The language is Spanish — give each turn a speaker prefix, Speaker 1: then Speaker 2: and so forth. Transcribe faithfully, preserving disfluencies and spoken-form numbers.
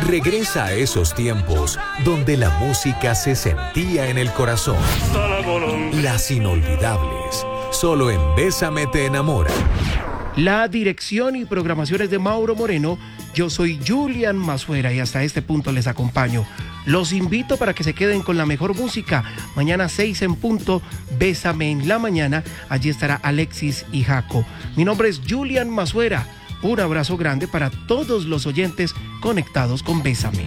Speaker 1: Regresa a esos tiempos donde la música se sentía en el corazón. Las inolvidables, solo en Bésame te enamora.
Speaker 2: La dirección y programación es de Mauro Moreno. Yo soy Julian Mazuera y hasta este punto les acompaño. Los invito para que se queden con la mejor música. Mañana seis en punto, Bésame en la mañana. Allí estará Alexis y Jaco. Mi nombre es Julian Mazuera. Un abrazo grande para todos los oyentes conectados con Bésame.